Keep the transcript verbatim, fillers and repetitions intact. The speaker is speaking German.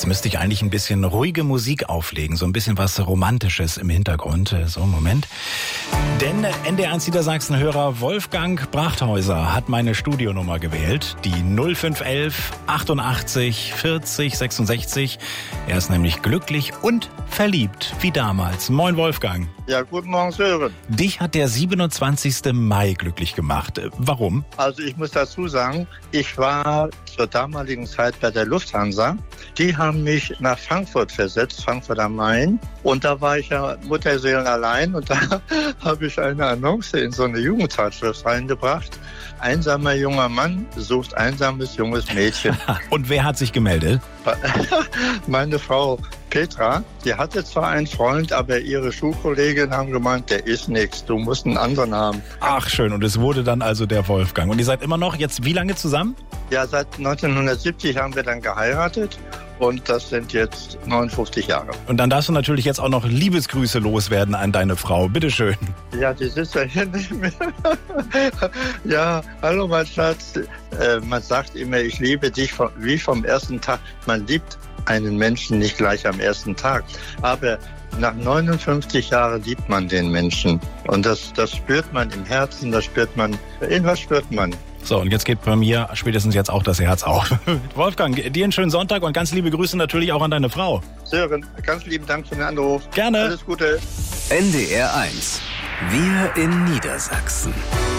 Jetzt müsste ich eigentlich ein bisschen ruhige Musik auflegen, so ein bisschen was Romantisches im Hintergrund. So, Moment. Denn N D R eins Niedersachsen-Hörer Wolfgang Brachthäuser hat meine Studionummer gewählt, die null fünf elf achtundachtzig vierzig sechsundsechzig. Er ist nämlich glücklich und verliebt, wie damals. Moin Wolfgang. Ja, guten Morgen, Sören. Dich hat der siebenundzwanzigste Mai glücklich gemacht. Warum? Also ich muss dazu sagen, ich war zur damaligen Zeit bei der Lufthansa. Die haben mich nach Frankfurt versetzt, Frankfurt am Main. Und da war ich ja Mutterseelen allein und da habe ich eine Annonce in so eine Jugendzeitschrift reingebracht. Einsamer junger Mann sucht einsames junges Mädchen. Und wer hat sich gemeldet? Meine Frau Petra, die hatte zwar einen Freund, aber ihre Schulkolleginnen haben gemeint, der ist nix, du musst einen anderen haben. Ach schön, und es wurde dann also der Wolfgang. Und ihr seid immer noch jetzt wie lange zusammen? Ja, seit neunzehnhundertsiebzig haben wir dann geheiratet. Und das sind jetzt neunundfünfzig Jahre. Und dann darfst du natürlich jetzt auch noch Liebesgrüße loswerden an deine Frau. Bitteschön. Ja, die sitzt ja hier neben mir. Ja, hallo mein Schatz. Äh, man sagt immer, ich liebe dich vom, wie vom ersten Tag. Man liebt einen Menschen nicht gleich am ersten Tag. Aber nach neunundfünfzig Jahren liebt man den Menschen. Und das, das spürt man im Herzen, das spürt man, irgendwas spürt man. So, und jetzt geht bei mir spätestens jetzt auch das Herz auf. Wolfgang, dir einen schönen Sonntag und ganz liebe Grüße natürlich auch an deine Frau. Sören, ganz lieben Dank für den Anruf. Gerne. Alles Gute. N D R eins. Wir in Niedersachsen.